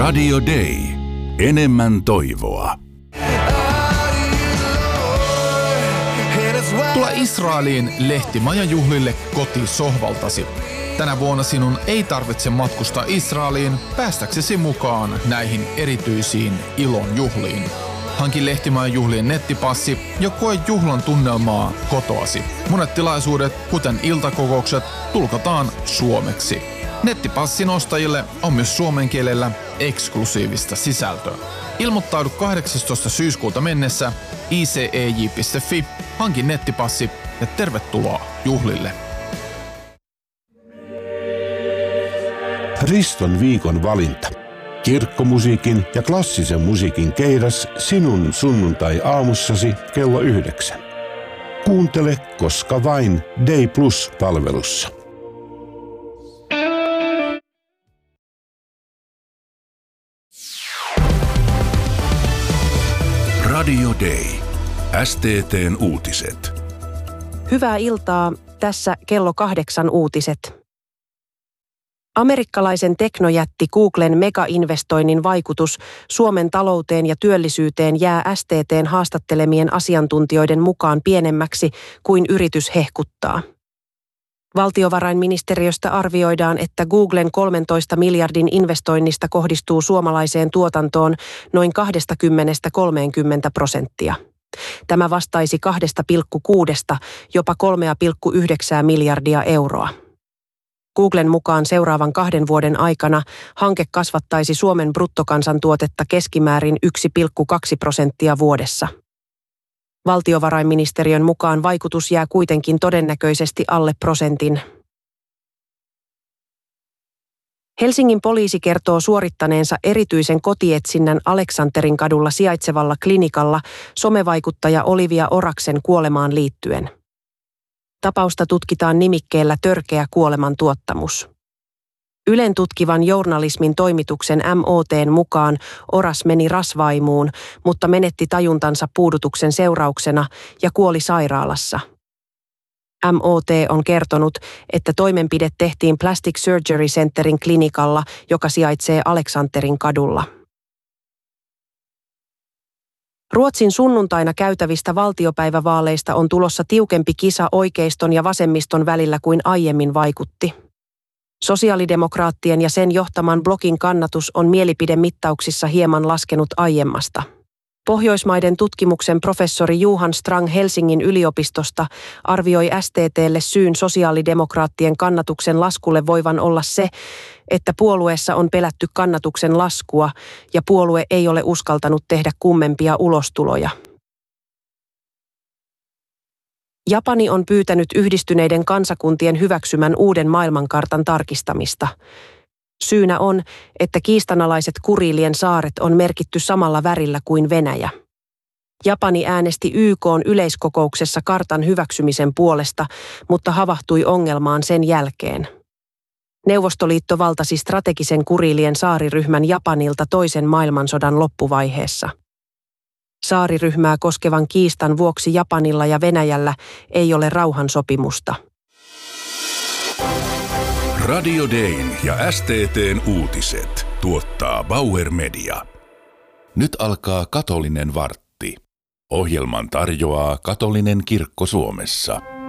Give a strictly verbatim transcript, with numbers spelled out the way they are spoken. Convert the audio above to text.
Radio Day. Enemmän toivoa. Tule Israeliin lehtimajajuhlille kotisohvaltasi. Tänä vuonna sinun ei tarvitse matkustaa Israeliin päästäksesi mukaan näihin erityisiin ilon juhliin. Hanki lehtimajajuhlien nettipassi ja koe juhlan tunnelmaa kotoasi. Monet tilaisuudet, kuten iltakokoukset, tulkataan suomeksi. Nettipassin ostajille on myös suomen kielellä eksklusiivista sisältöä. Ilmoittaudu kahdeksastoista syyskuuta mennessä i c e j piste f i, hanki nettipassi ja tervetuloa juhlille. Riston viikon valinta. Kirkkomusiikin ja klassisen musiikin keidas sinun sunnuntai-aamussasi kello yhdeksän. Kuuntele koska vain Day Plus-palvelussa. Radio Day. S T T:n uutiset. Hyvää iltaa. Tässä kello kahdeksan uutiset. Amerikkalaisen teknojätti Googlen megainvestoinnin vaikutus Suomen talouteen ja työllisyyteen jää S T T:n haastattelemien asiantuntijoiden mukaan pienemmäksi kuin yritys hehkuttaa. Valtiovarainministeriöstä arvioidaan, että Googlen kolmentoista miljardin investoinnista kohdistuu suomalaiseen tuotantoon noin kaksikymmentä kolmekymmentä prosenttia. Tämä vastaisi kaksi pilkku kuusi jopa kolme pilkku yhdeksän miljardia euroa. Googlen mukaan seuraavan kahden vuoden aikana hanke kasvattaisi Suomen bruttokansantuotetta keskimäärin yksi pilkku kaksi prosenttia vuodessa. Valtiovarainministeriön mukaan vaikutus jää kuitenkin todennäköisesti alle prosentin. Helsingin poliisi kertoo suorittaneensa erityisen kotietsinnän Aleksanterin kadulla sijaitsevalla klinikalla somevaikuttaja Olivia Oraksen kuolemaan liittyen. Tapausta tutkitaan nimikkeellä törkeä kuolemantuottamus. Ylen tutkivan journalismin toimituksen M O T:n mukaan Oras meni rasvaimuun, mutta menetti tajuntansa puudutuksen seurauksena ja kuoli sairaalassa. M O T on kertonut, että toimenpide tehtiin Plastic Surgery Centerin klinikalla, joka sijaitsee Aleksanterin kadulla. Ruotsin sunnuntaina käytävistä valtiopäivävaaleista on tulossa tiukempi kisa oikeiston ja vasemmiston välillä kuin aiemmin vaikutti. Sosiaalidemokraattien ja sen johtaman blokin kannatus on mielipidemittauksissa hieman laskenut aiemmasta. Pohjoismaiden tutkimuksen professori Johan Strang Helsingin yliopistosta arvioi S T T:lle syyn sosiaalidemokraattien kannatuksen laskulle voivan olla se, että puolueessa on pelätty kannatuksen laskua ja puolue ei ole uskaltanut tehdä kummempia ulostuloja. Japani on pyytänyt Yhdistyneiden kansakuntien hyväksymän uuden maailmankartan tarkistamista. Syynä on, että kiistanalaiset Kurilien saaret on merkitty samalla värillä kuin Venäjä. Japani äänesti Y K:n yleiskokouksessa kartan hyväksymisen puolesta, mutta havahtui ongelmaan sen jälkeen. Neuvostoliitto valtasi strategisen Kurilien saariryhmän Japanilta toisen maailmansodan loppuvaiheessa. Saariryhmää koskevan kiistan vuoksi Japanilla ja Venäjällä ei ole rauhansopimusta. Radio Dayn ja S T T:n uutiset tuottaa Bauer Media. Nyt alkaa katolinen vartti. Ohjelman tarjoaa katolinen kirkko Suomessa.